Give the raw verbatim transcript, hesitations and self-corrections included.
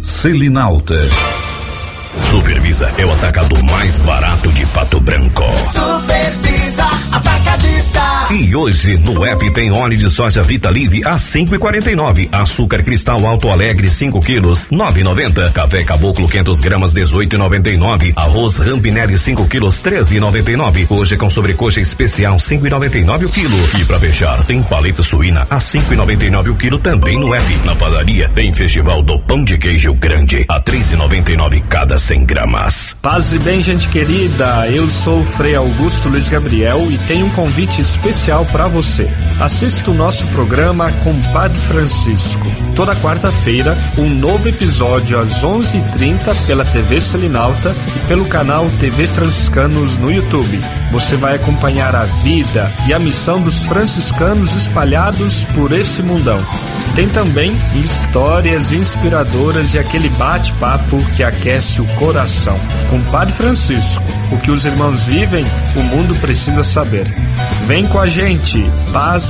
Selinalta. Supervisa é o atacado mais barato de Pato Branco. Supervisa Atacadista. E hoje no app tem óleo de soja Vitalive a cinco e quarenta e nove, açúcar cristal Alto Alegre cinco quilos nove e noventa, café Caboclo quinhentas gramas dezoito e noventa e nove, arroz Rampinelli cinco quilos treze e noventa e nove. Hoje com sobrecoxa especial cinco e noventa e nove o quilo. E pra fechar tem paleta suína a cinco e noventa e nove o quilo também no app. Na padaria tem festival do pão de queijo grande a três e noventa e nove cada cem gramas. Paz e bem, gente querida, eu sou o Frei Augusto Luiz Gabriel e tenho um convite especial para você. Assista o nosso programa Compadre Francisco. Toda quarta-feira, um novo episódio às onze e trinta pela T V Selinalta e pelo canal T V Franciscanos no YouTube. Você vai acompanhar a vida e a missão dos franciscanos espalhados por esse mundão. Tem também histórias inspiradoras e aquele bate-papo que aquece o coração. Compadre Francisco, o que os irmãos vivem, o mundo precisa saber. Vem com a gente, paz